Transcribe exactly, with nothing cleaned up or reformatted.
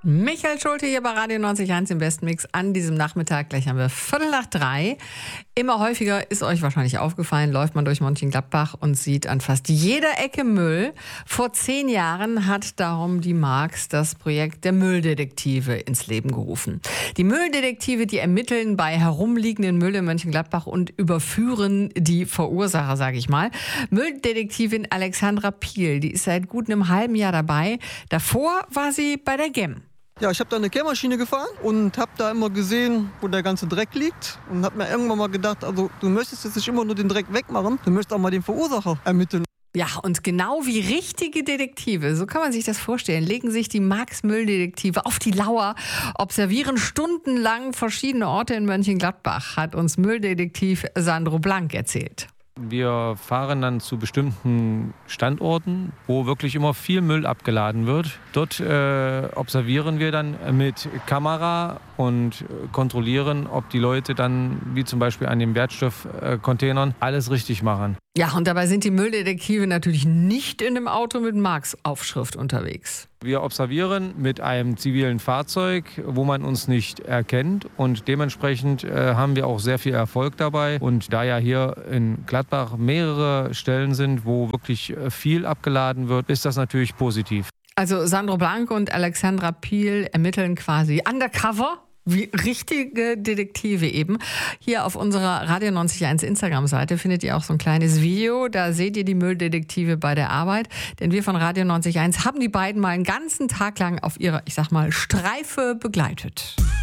Michael Schulte hier bei Radio neunzig Komma eins im Besten Mix an diesem Nachmittag. Gleich haben wir Viertel nach drei. Immer häufiger ist euch wahrscheinlich aufgefallen, läuft man durch Mönchengladbach und sieht an fast jeder Ecke Müll. Vor zehn Jahren hat darum die Marx das Projekt der Mülldetektive ins Leben gerufen. Die Mülldetektive, die ermitteln bei herumliegenden Müll in Mönchengladbach und überführen die Verursacher, sage ich mal. Mülldetektivin Alexandra Piel, die ist seit gut einem halben Jahr dabei. Davor war sie bei der G E M. Ja, ich habe da eine Kehrmaschine gefahren und habe da immer gesehen, wo der ganze Dreck liegt und habe mir irgendwann mal gedacht, also du möchtest jetzt nicht immer nur den Dreck wegmachen, du möchtest auch mal den Verursacher ermitteln. Ja, und genau wie richtige Detektive, so kann man sich das vorstellen, legen sich die Marx-Mülldetektive auf die Lauer, observieren stundenlang verschiedene Orte in Mönchengladbach, hat uns Mülldetektiv Sandro Blank erzählt. Wir fahren dann zu bestimmten Standorten, wo wirklich immer viel Müll abgeladen wird. Dort äh, observieren wir dann mit Kamera und kontrollieren, ob die Leute dann, wie zum Beispiel an den Wertstoffcontainern, alles richtig machen. Ja, und dabei sind die Mülldetektive natürlich nicht in einem Auto mit Marx-Aufschrift unterwegs. Wir observieren mit einem zivilen Fahrzeug, wo man uns nicht erkennt, und dementsprechend äh, haben wir auch sehr viel Erfolg dabei. Und da ja hier in Gladbach mehrere Stellen sind, wo wirklich viel abgeladen wird, ist das natürlich positiv. Also Sandro Blank und Alexandra Piel ermitteln quasi undercover, wie richtige Detektive eben. Hier auf unserer Radio neunzig Komma eins Instagram-Seite findet ihr auch so ein kleines Video. Da seht ihr die Mülldetektive bei der Arbeit. Denn wir von Radio neunzig Komma eins haben die beiden mal einen ganzen Tag lang auf ihrer, ich sag mal, Streife begleitet.